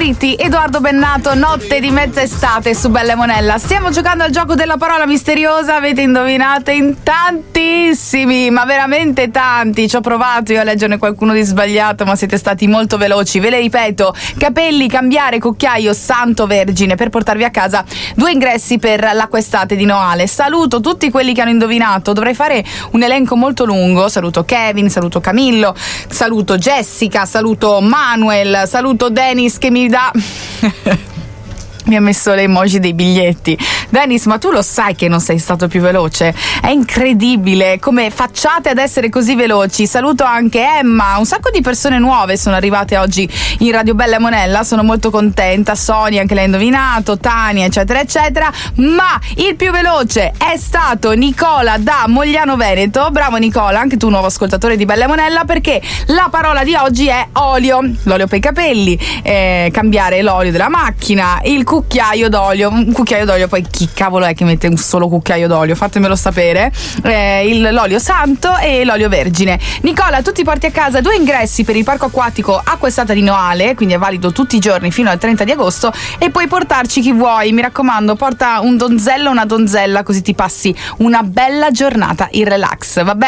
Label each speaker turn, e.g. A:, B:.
A: Britti, Edoardo Bennato, notte di mezza estate su Bella e Monella. Stiamo giocando al gioco della parola misteriosa, avete indovinato in tantissimi, ma veramente tanti. Ci ho provato io a leggerne qualcuno di sbagliato, ma siete stati molto veloci. Ve le ripeto: capelli, cambiare, cucchiaio, santo, vergine, per portarvi a casa 2 ingressi per l'acquestate di Noale. Saluto tutti quelli che hanno indovinato, dovrei fare un elenco molto lungo. Saluto Kevin, saluto Camillo, saluto Jessica, saluto Manuel, saluto Dennis che mi dà mi ha messo le emoji dei biglietti. Dennis, ma tu lo sai che non sei stato più veloce? È incredibile come facciate ad essere così veloci. Saluto anche Emma, un sacco di persone nuove sono arrivate oggi in Radio Bella e Monella, sono molto contenta. Sonia, anche lei ha indovinato, Tania, eccetera eccetera, ma il più veloce è stato Nicola da Mogliano Veneto. Bravo Nicola, anche tu nuovo ascoltatore di Bella e Monella, perché la parola di oggi è olio. L'olio per i capelli, cambiare l'olio della macchina, il cucchiaio d'olio. Un cucchiaio d'olio, poi chi cavolo è che mette un solo cucchiaio d'olio? Fatemelo sapere. L'olio santo e l'olio vergine. Nicola, tu ti porti a casa 2 ingressi per il parco acquatico Acquestata di Noale, quindi è valido tutti i giorni fino al 30 di agosto, e puoi portarci chi vuoi. Mi raccomando, porta un donzello o una donzella, così ti passi una bella giornata in relax, va bene?